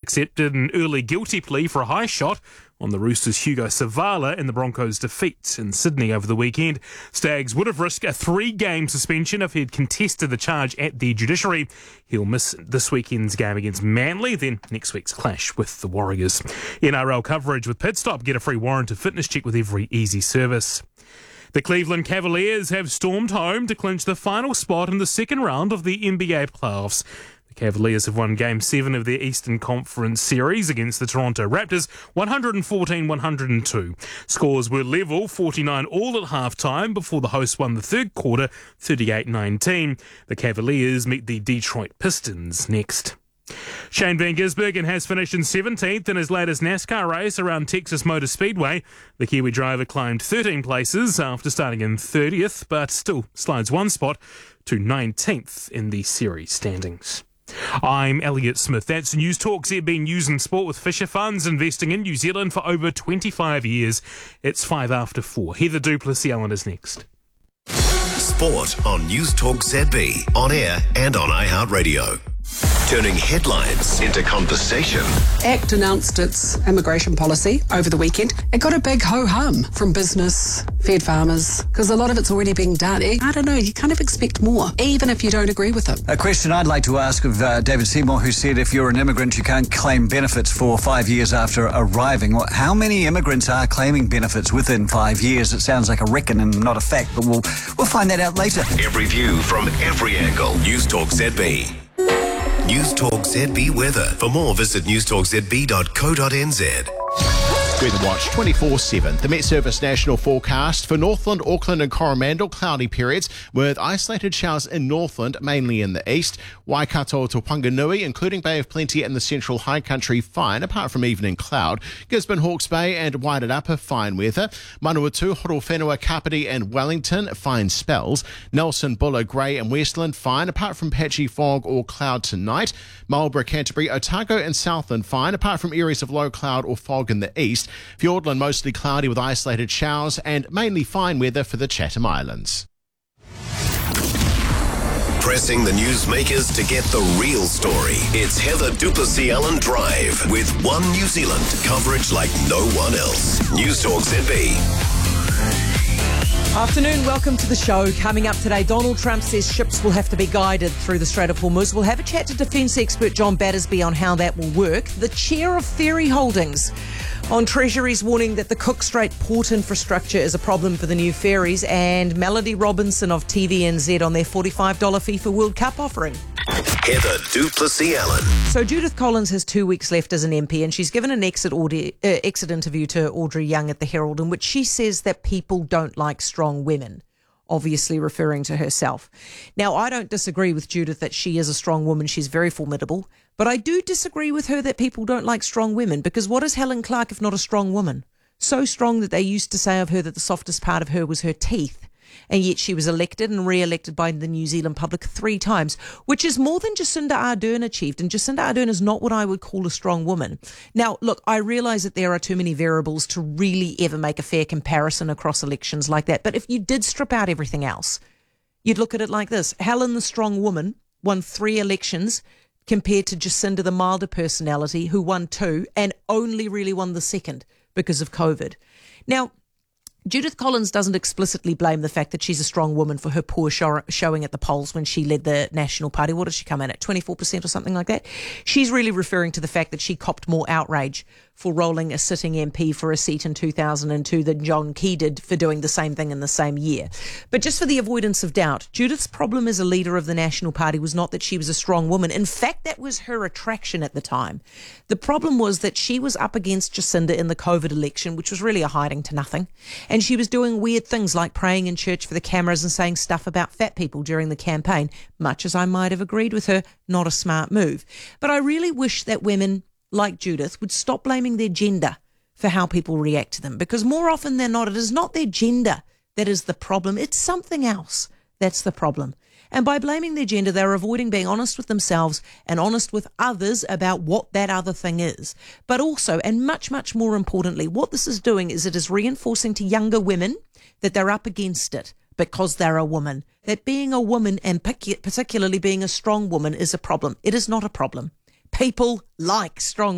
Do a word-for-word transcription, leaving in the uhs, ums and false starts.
accepted an early guilty plea for a high shot on the Roosters' Hugo Savala in the Broncos' defeat in Sydney over the weekend. Staggs would have risked a three-game suspension if he had contested the charge at the judiciary. He'll miss this weekend's game against Manly, then next week's clash with the Warriors. N R L coverage with Pitstop. Get a free warranted fitness check with every easy service. The Cleveland Cavaliers have stormed home to clinch the final spot in the second round of the N B A playoffs. The Cavaliers have won Game seven of their Eastern Conference Series against the Toronto Raptors, one fourteen to one oh two. Scores were level, forty-nine all at halftime, before the hosts won the third quarter, thirty-eight nineteen. The Cavaliers meet the Detroit Pistons next. Shane Van Gisbergen has finished in seventeenth in his latest NASCAR race around Texas Motor Speedway. The Kiwi driver climbed thirteen places after starting in thirtieth, but still slides one spot to nineteenth in the series standings. I'm Elliot Smith. That's News Talk Z B News and Sport with Fisher Funds, investing in New Zealand for over twenty-five years. It's five after four. Heather Duplessis-Allen is next. Sport on News Talk Z B, on air and on iHeartRadio. Turning headlines into conversation. ACT announced its immigration policy over the weekend. It got a big ho-hum from business, fed farmers, because a lot of it's already being done. I don't know, you kind of expect more, even if you don't agree with it. A question I'd like to ask of uh, David Seymour, who said if you're an immigrant, you can't claim benefits for five years after arriving. Well, how many immigrants are claiming benefits within five years? It sounds like a reckon and not a fact, but we'll, we'll find that out later. Every view from every angle. News Talk Z B. News Talk Z B weather. For more, visit news talk z b dot co dot n z. Weather Watch twenty-four seven. The Met Service national forecast for Northland, Auckland and Coromandel, cloudy periods with isolated showers in Northland, mainly in the east. Waikato to Whanganui, including Bay of Plenty and the central high country, fine, apart from evening cloud. Gisborne, Hawke's Bay and Wairarapa, fine weather. Manawatu, Horowhenua, Kapiti and Wellington, fine spells. Nelson, Buller, Grey and Westland, fine, apart from patchy fog or cloud tonight. Marlborough, Canterbury, Otago and Southland, fine, apart from areas of low cloud or fog in the east. Fiordland, mostly cloudy with isolated showers and mainly fine weather for the Chatham Islands. Pressing the newsmakers to get the real story. It's Heather Duplessis-Allen Drive with One New Zealand. Coverage like no one else. News Talk Z B. Afternoon, welcome to the show. Coming up today, Donald Trump says ships will have to be guided through the Strait of Hormuz. We'll have a chat to defence expert John Battersby on how that will work. The chair of Ferry Holdings on Treasury's warning that the Cook Strait port infrastructure is a problem for the new ferries, and Melody Robinson of T V N Z on their forty-five dollars FIFA World Cup offering. Heather Duplessis-Allen. So Judith Collins has two weeks left as an M P, and she's given an exit, audi- uh, exit interview to Audrey Young at the Herald, in which she says that people don't like strong women, obviously referring to herself. Now, I don't disagree with Judith that she is a strong woman. She's very formidable. But I do disagree with her that people don't like strong women, because what is Helen Clark if not a strong woman? So strong that they used to say of her that the softest part of her was her teeth. And yet she was elected and re-elected by the New Zealand public three times, which is more than Jacinda Ardern achieved. And Jacinda Ardern is not what I would call a strong woman. Now, look, I realise that there are too many variables to really ever make a fair comparison across elections like that. But if you did strip out everything else, you'd look at it like this. Helen, the strong woman, won three elections compared to Jacinda, the milder personality, who won two and only really won the second because of COVID. Now, Judith Collins doesn't explicitly blame the fact that she's a strong woman for her poor show- showing at the polls when she led the National Party. What did she come in at, twenty-four percent or something like that? She's really referring to the fact that she copped more outrage for rolling a sitting M P for a seat in two thousand two than John Key did for doing the same thing in the same year. But just for the avoidance of doubt, Judith's problem as a leader of the National Party was not that she was a strong woman. In fact, that was her attraction at the time. The problem was that she was up against Jacinda in the COVID election, which was really a hiding to nothing. And she was doing weird things like praying in church for the cameras and saying stuff about fat people during the campaign, much as I might have agreed with her, not a smart move. But I really wish that women like Judith would stop blaming their gender for how people react to them, because more often than not, it is not their gender that is the problem. It's something else that's the problem. And by blaming their gender, they're avoiding being honest with themselves and honest with others about what that other thing is. But also, and much, much more importantly, what this is doing is it is reinforcing to younger women that they're up against it because they're a woman, that being a woman, and particularly being a strong woman, is a problem. It is not a problem. People like strong